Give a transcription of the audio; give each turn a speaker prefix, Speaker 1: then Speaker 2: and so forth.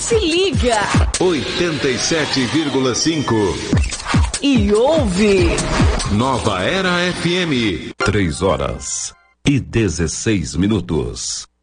Speaker 1: Se liga.
Speaker 2: 87,5.
Speaker 1: E ouve.
Speaker 2: Nova Era FM.
Speaker 3: 3 horas e 16 minutos.